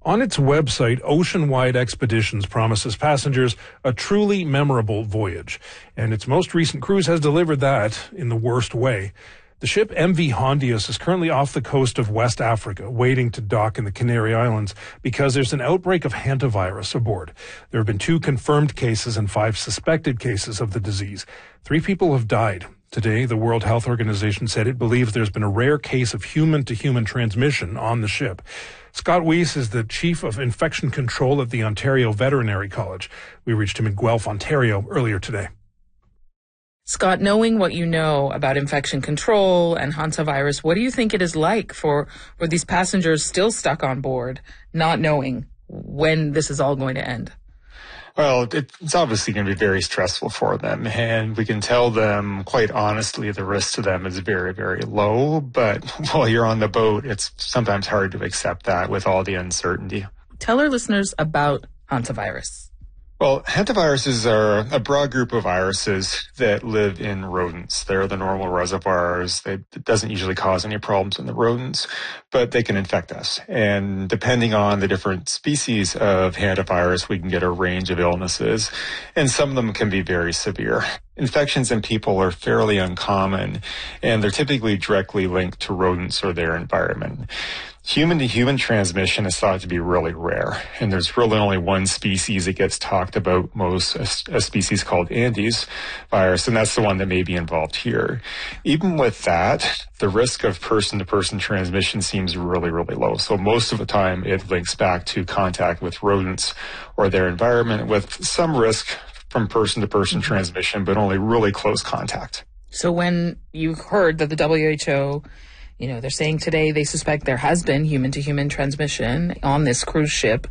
On its website, Ocean Wide Expeditions promises passengers a truly memorable voyage, and its most recent cruise has delivered that in the worst way. The ship MV Hondius is currently off the coast of West Africa, waiting to dock in the Canary Islands because there's an outbreak of hantavirus aboard. There have been 2 confirmed cases and 5 suspected cases of the disease. 3 people have died. Today, the World Health Organization said it believes there's been a rare case of human-to-human transmission on the ship. Scott Weiss is the Chief of Infection Control at the Ontario Veterinary College. We reached him in Guelph, Ontario, earlier today. Scott, knowing what you know about infection control and hantavirus, what do you think it is like for these passengers still stuck on board, not knowing when this is all going to end? Well, it's obviously going to be very stressful for them, and we can tell them quite honestly the risk to them is very, very low. But while you're on the boat, it's sometimes hard to accept that with all the uncertainty. Tell our listeners about hantavirus. Well, hantaviruses are a broad group of viruses that live in rodents. They're the normal reservoirs. It doesn't usually cause any problems in the rodents, but they can infect us. And depending on the different species of hantavirus, we can get a range of illnesses, and some of them can be very severe. Infections in people are fairly uncommon, and they're typically directly linked to rodents or their environment. Human-to-human transmission is thought to be really rare, and there's really only one species that gets talked about most, a species called Andes virus, and that's the one that may be involved here. Even with that, the risk of person-to-person transmission seems really, really low. So most of the time, it links back to contact with rodents or their environment with some risk from person-to-person transmission, but only really close contact. So when you heard that the WHO, they're saying today they suspect there has been human-to-human transmission on this cruise ship,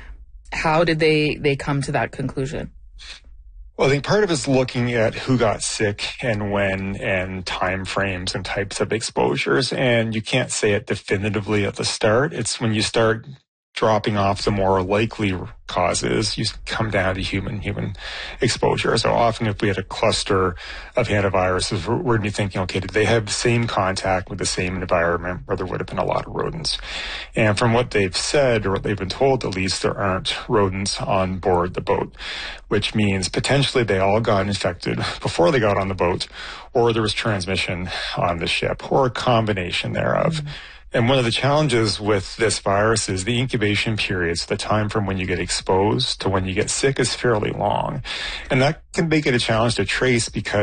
how did they come to that conclusion? Well, I think part of it is looking at who got sick and when and time frames and types of exposures, and you can't say it definitively at the start. It's when you start dropping off the more likely causes, you come down to human exposure. So often if we had a cluster of hantaviruses, we're going to be thinking, okay, did they have the same contact with the same environment where there would have been a lot of rodents? And from what they've said, or what they've been told at least, there aren't rodents on board the boat, which means potentially they all got infected before they got on the boat, or there was transmission on the ship, or a combination thereof. Mm-hmm. And one of the challenges with this virus is the incubation periods, the time from when you get exposed to when you get sick is fairly long. And that can make it a challenge to trace because